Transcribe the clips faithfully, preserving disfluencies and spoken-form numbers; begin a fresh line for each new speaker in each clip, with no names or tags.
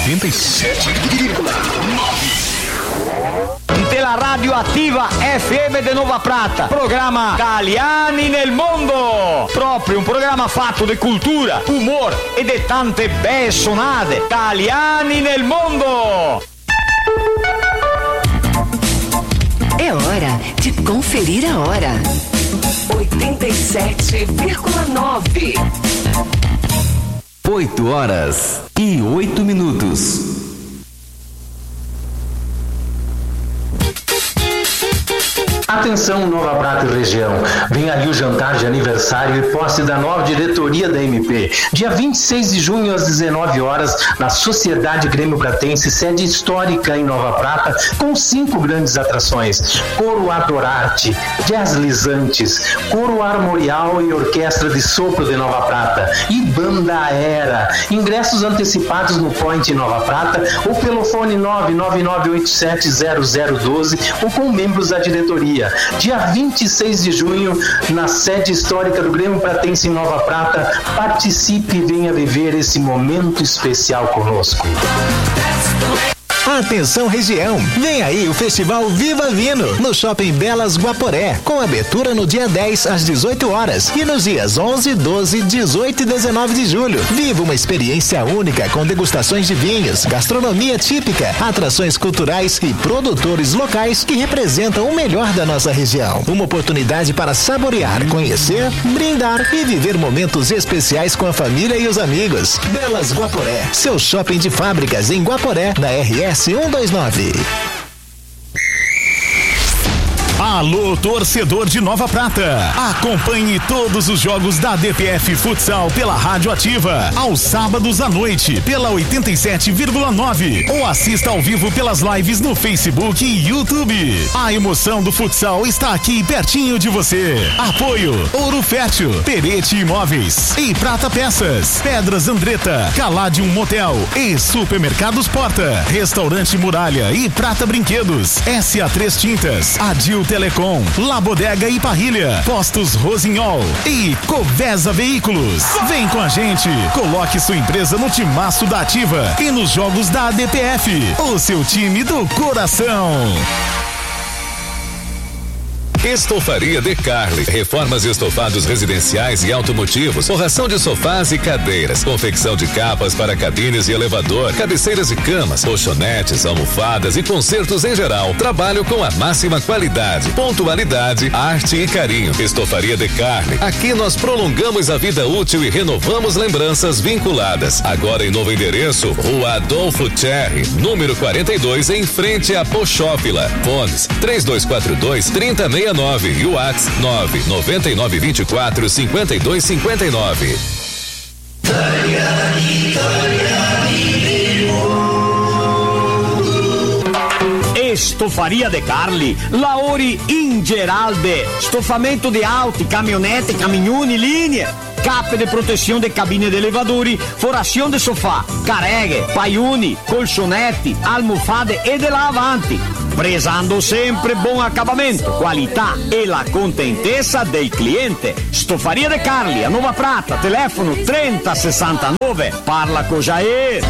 oitenta e sete vírgula nove.
Della Radioattiva F M de Nova Prata, programma Italiani nel Mondo, proprio un programma fatto di cultura, humor e di tante belle sonate. Italiani nel Mondo.
É hora de conferir a hora. oitenta e sete vírgula nove.
oito horas e oito minutos.
Atenção, Nova Prata e região. Vem ali o jantar de aniversário e posse da nova diretoria da M P. Dia vinte e seis de junho, às dezenove horas, na Sociedade Grêmio Pratense, sede histórica em Nova Prata, com cinco grandes atrações: Coro Adorarte, Jazz Lisantes, Coro Armorial e Orquestra de Sopro de Nova Prata e Banda Era. Ingressos antecipados no Point Nova Prata ou pelo fone nove nove nove oito sete zero zero um dois ou com membros da diretoria. Dia vinte e seis de junho, na sede histórica do Grêmio Pratense em Nova Prata. Participe e venha viver esse momento especial conosco.
Atenção região, vem aí o Festival Viva Vino no Shopping Belas Guaporé, com abertura no dia dez às dezoito horas e nos dias onze, doze, dezoito e dezenove de julho. Viva uma experiência única com degustações de vinhos, gastronomia típica, atrações culturais e produtores locais que representam o melhor da nossa região. Uma oportunidade para saborear, conhecer, brindar e viver momentos especiais com a família e os amigos. Belas Guaporé, seu shopping de fábricas em Guaporé, na R S cento e vinte e nove.
Alô, torcedor de Nova Prata, acompanhe todos os jogos da D P F Futsal pela Rádio Ativa, aos sábados à noite, pela oitenta e sete vírgula nove, ou assista ao vivo pelas lives no Facebook e YouTube. A emoção do futsal está aqui pertinho de você. Apoio Ouro Fértil, Perete Imóveis e Prata Peças, Pedras Andretta, Caladium Motel e Supermercados Porta, Restaurante Muralha e Prata Brinquedos, S A três Tintas, Adil Telecom, La Bodega e Parrilha, Postos Rosinhol e Covesa Veículos. Vem com a gente, coloque sua empresa no timaço da Ativa e nos jogos da A D P F, o seu time do coração.
Estofaria De Carli, reformas e estofados residenciais e automotivos, forração de sofás e cadeiras, confecção de capas para cabines e elevador, cabeceiras e camas, colchonetes, almofadas e consertos em geral. Trabalho com a máxima qualidade, pontualidade, arte e carinho. Estofaria De Carli, aqui nós prolongamos a vida útil e renovamos lembranças vinculadas. Agora em novo endereço, Rua Adolfo Cherry, número quarenta e dois, em frente à Pochófila. Fones três dois quatro dois, três zero seis nove e o WhatsApp nove nove nove vinte e quatro, cinquenta e dois cinquenta e nove.
Estofaria De Carli, lavori in Geralde, stofamento de auto, caminhonete, caminhoni, linha, cappe de proteção de cabine de elevadori, forração de sofá, carreghe, paiuni, colchonete, almofade e de lá avanti. Prezando sempre bom acabamento, qualità e la contentezza del cliente. Stofaria De Carli, a Nova Prata, telefono trenta sessantanove. Parla con Jair.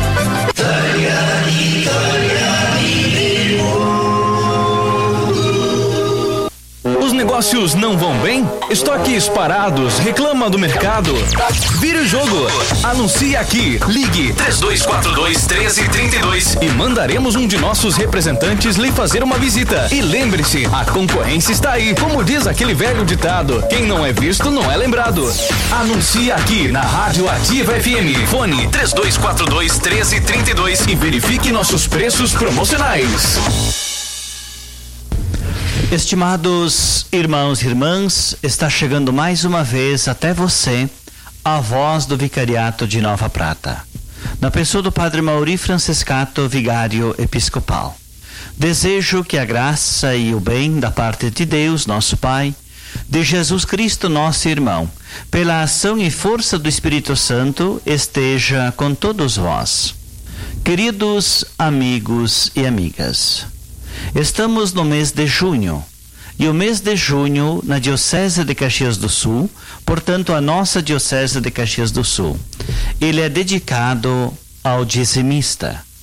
Os negócios não vão bem? Estoques parados? Reclama do mercado? Vira o jogo. Anuncie aqui. Ligue três dois quatro dois, um três três dois e mandaremos um de nossos representantes lhe fazer uma visita. E lembre-se, a concorrência está aí. Como diz aquele velho ditado, quem não é visto não é lembrado. Anuncie aqui na Rádio Ativa F M. Fone três dois quatro dois, um três três dois e verifique nossos preços promocionais.
Estimados irmãos e irmãs, está chegando mais uma vez até você a voz do Vicariato de Nova Prata, na pessoa do Padre Mauri Francescato, vigário episcopal. Desejo que a graça e o bem da parte de Deus, nosso Pai, de Jesus Cristo, nosso irmão, pela ação e força do Espírito Santo, esteja com todos vós. Queridos amigos e amigas, estamos no mês de junho, e o mês de junho na Diocese de Caxias do Sul, portanto a nossa Diocese de Caxias do Sul, ele é dedicado ao dizimista.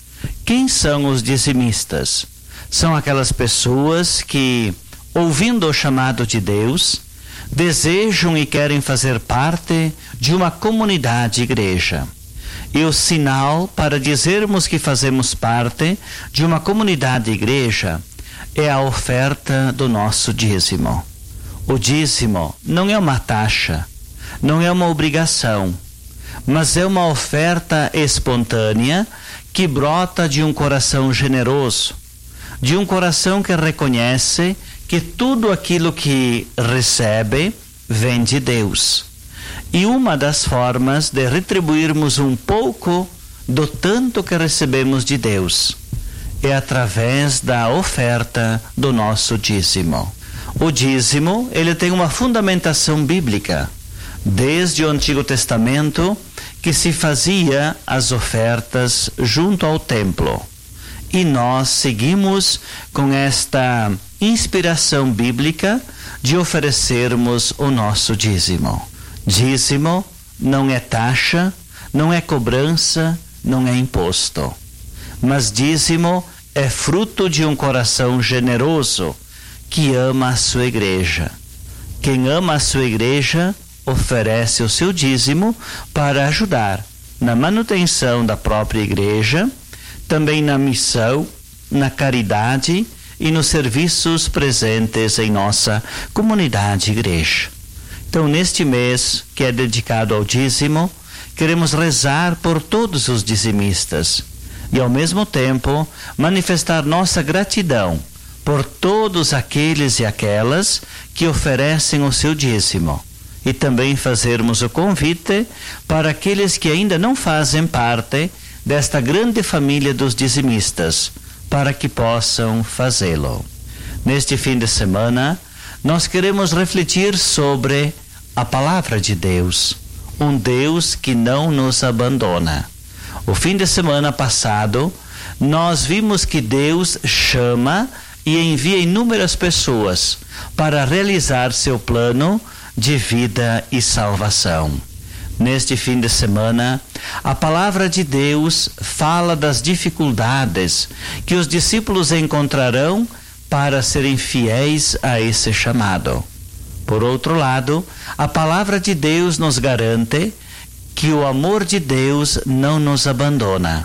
Quem são os dizimistas? São aquelas pessoas que, ouvindo o chamado de Deus, desejam e querem fazer parte de uma comunidade igreja. E o sinal para dizermos que fazemos parte de uma comunidade igreja é a oferta do nosso dízimo. O dízimo não é uma taxa, não é uma obrigação, mas é uma oferta espontânea que brota de um coração generoso, de um coração que reconhece que tudo aquilo que recebe vem de Deus. E uma das formas de retribuirmos um pouco do tanto que recebemos de Deus é através da oferta do nosso dízimo. O dízimo, ele tem uma fundamentação bíblica. Desde o Antigo Testamento, que se fazia as ofertas junto ao templo. E nós seguimos com esta inspiração bíblica de oferecermos o nosso dízimo. Dízimo não é taxa, não é cobrança, não é imposto. Mas dízimo é fruto de um coração generoso que ama a sua igreja. Quem ama a sua igreja oferece o seu dízimo para ajudar na manutenção da própria igreja, também na missão, na caridade e nos serviços presentes em nossa comunidade igreja. Então, neste mês que é dedicado ao dízimo, queremos rezar por todos os dizimistas e, ao mesmo tempo, manifestar nossa gratidão por todos aqueles e aquelas que oferecem o seu dízimo. E também fazermos o convite para aqueles que ainda não fazem parte desta grande família dos dizimistas, para que possam fazê-lo. Neste fim de semana, nós queremos refletir sobre a palavra de Deus, um Deus que não nos abandona. O fim de semana passado, nós vimos que Deus chama e envia inúmeras pessoas para realizar seu plano de vida e salvação. Neste fim de semana, a palavra de Deus fala das dificuldades que os discípulos encontrarão para serem fiéis a esse chamado. Por outro lado, a palavra de Deus nos garante que o amor de Deus não nos abandona.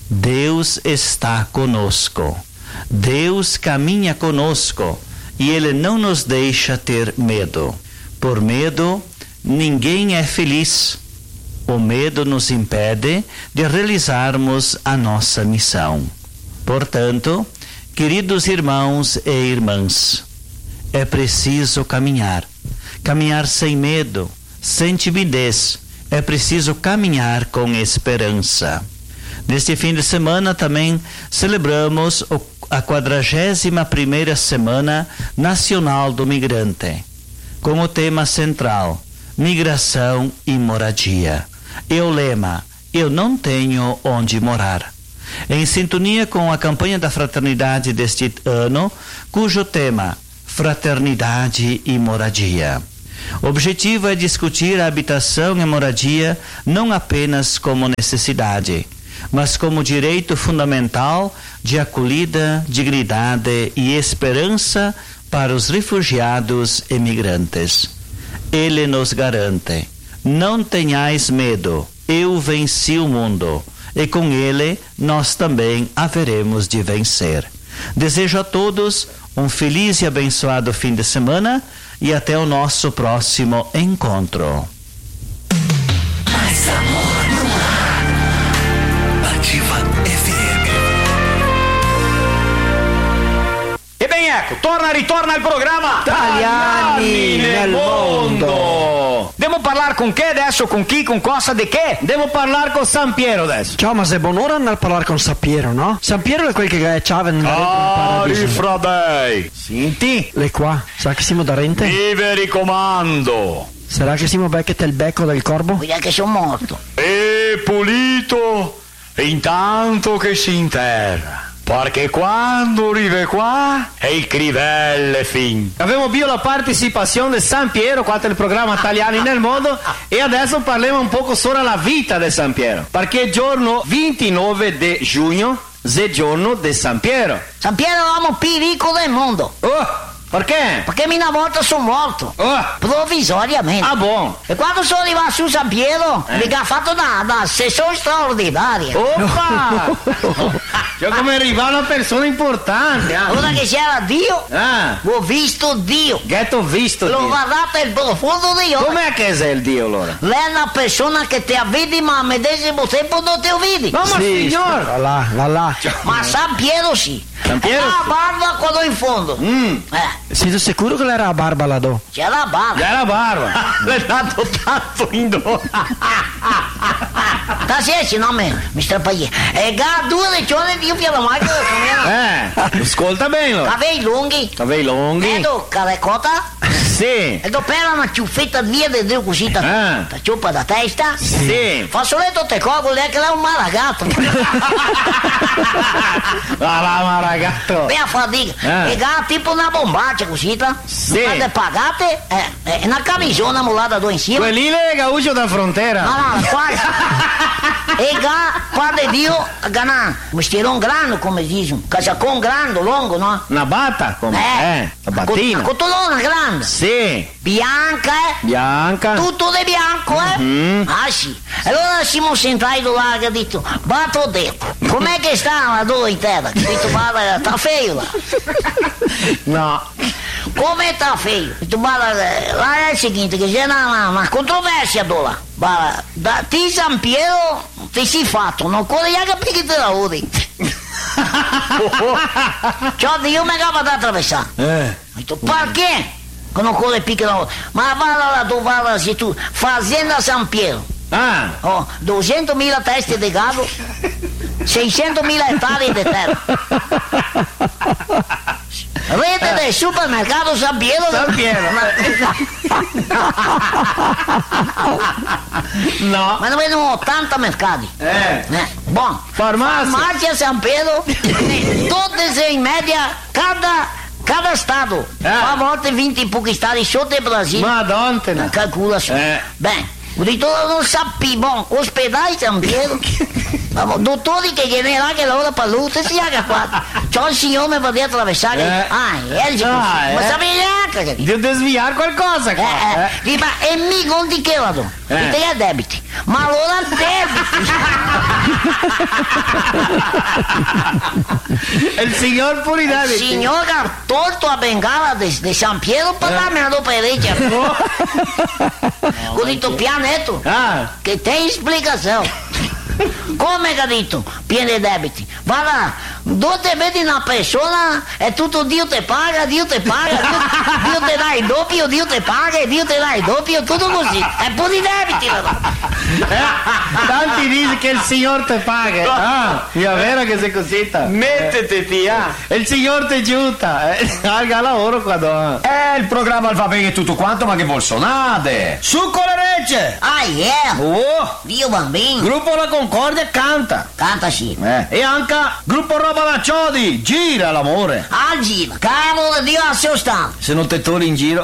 Deus está conosco. Deus caminha conosco e Ele não nos deixa ter medo. Por medo, ninguém é feliz. O medo nos impede de realizarmos a nossa missão. Portanto, queridos irmãos e irmãs, é preciso caminhar. Caminhar sem medo, sem timidez. É preciso caminhar com esperança. Neste fim de semana também celebramos a quadragésima primeira Semana Nacional do Migrante, com o tema central, migração e moradia. E o lema, eu não tenho onde morar. Em sintonia com a campanha da fraternidade deste ano, cujo tema, fraternidade e moradia. O objetivo é discutir a habitação e moradia não apenas como necessidade, mas como direito fundamental de acolhida, dignidade e esperança para os refugiados e migrantes. Ele nos garante: não tenhais medo, eu venci o mundo, e com ele nós também haveremos de vencer. Desejo a todos um feliz e abençoado fim de semana e até o nosso próximo encontro.
Mais amor no ar. Ativa F M.
E bem, ecco, torna e ritorna il programma
Italiani nel mondo.
Devo parlare con che adesso? Con chi? Con cosa? Di che?
Devo parlare con San Piero adesso.
Ciao, ma sei buon'ora andare a parlare con San Piero, no? San Piero è quel che ciava nel
Cari fradei,
senti?
Lei qua, sa che siamo da rente?
Vive ricomando.
Sarà che siamo becchete il becco del corbo?
Vuol dire che sono morto.
E pulito intanto che si interra. Perché quando arriva qua è il crivelle fin.
Abbiamo visto la partecipazione di San Piero qua nel programma Italiani nel mondo e adesso parliamo un poco sulla vita di San Piero. Perché il giorno ventinove di giugno il giorno di San Piero.
San Piero è l'uomo più ricco del mondo.
Oh, perché?
Perché una volta sono morto.
Oh.
Provvisoriamente.
Ah, buono.
E quando sono arrivato su San Piero,
Eh.
mi ha fatto una, una sessione straordinaria.
Oppa! Cioè come arriva una persona importante. Ah.
Ora che c'era Dio,
Ah.
ho visto Dio.
Che ho visto
L'ho
Dio.
guardato il profondo degli occhi.
Com'è che è il Dio allora?
Lei è una persona che ti vedi ma al medesimo tempo non ti vedi.
No, ma
Sì,
signor!
va là, va là.
Ma San Piero sì.
San Piero
E la
sì.
barba quello in fondo.
Mm.
Eh,
Siete sicuro che era la barba là do?
c'è la barba.
Già la barba.
Le è dato tanto in dono.
Stasera no me, mi strappa ieri. E ga due lezioni di più la macchina.
Eh, ascolta bene. allora.
Capelli lunghi.
Capelli lunghi.
Vedo carecota.
Sì.
E dopo era una ciuffetta via di Dio così.
Ah.
La ciuppa da testa.
Sì.
Fazzoletto te cogole che è un maragato.
Va là, ma ragazzo.
Beh, a fatica.
Eh.
E ga tipo una bombaccia così.
Sì.
Quando pagate, eh, eh, una camisona mulata due insieme.
Quelli le gaucho da frontiera.
No, no, quasi. E ga, quando Dio, gana, mestierone grande, come dicono, casacone grande, lungo, no?
Una batta, come?
Eh,
Eh, la battina.
Una cotolona grande.
Sì.
Bianca, eh?
Bianca.
Tutto di bianco, eh?
Mhm.
Ah, sì. Allora siamo sentati là che ha detto, ma t'ho detto, com'è che sta la due in terra? Che ha detto, guarda, sta feio là.
No.
Come sta feio? Ho detto, guarda, là è il seguente, che c'è una, una, una controversia là. Guarda, da ti San Piero ti sei fatto, non corre neanche perché te la odi. Ciò Dio mi acaba da attraversare.
Eh.
Ho detto, perché? Che non corre più che la odi. Ma va là, tu va là, se tu, Fazienda San Piero.
Ah.
Oh, duecentomila teste di gado, seicentomila ettari di terra. Rete del supermercato San Piero.
San Piero. No.
Ma ne vedono ottanta mercati.
Eh.
Eh, buono.
Farmacia.
Farmacia San Piero, tutte in media, cada, cada stato.
Eh.
A volte venti pochi stati sotto il Brasile.
Madonna.
Calcula su.
Eh.
Bene. Ho detto, non sappi, bon, ospedale San Piero, ma dottori che viene là che lavora per lui, te si ha qua. C'ho il signore mi poteva attraversare.
Eh.
Ah, è il
Ah,
ma
eh.
sapevi neanche che
Devo desviare qualcosa
eh,
qua.
eh.
Eh.
Dico, ma e mi conti che vado?
Eh.
E te li debiti. Ma allora debiti.
E il signor pure i
Il
debiti.
signore ha tolto la bengala di San Piero per darmi la doppia orecchia. Ho detto pianetto,
Ah.
che te esplicazione. Come che ha detto? Pieni debiti. Guarda, dove te vedi una persona e tutto Dio te paga, Dio te paga, Dio, Dio te dà il doppio, Dio te paga e Dio te dà il doppio, tutto così. E pure i debiti.
Eh, tanti dicono che il signor te paga. Ah, è vero che sei così.
Mettete via.
E il signor ti aiuta. Eh, haga lavoro qua dove.
Eh, il programma va bene e tutto quanto, ma che vuol sonate?
Su con le regge.
Ah, yeah.
Oh,
Dio bambino.
gruppo La Concordia canta.
Canta sì.
Eh. E anche gruppo Roba da Ciodi, gira l'amore.
Ah, gira. Cavolo, Dio a seu stanno.
Se non te torni in giro.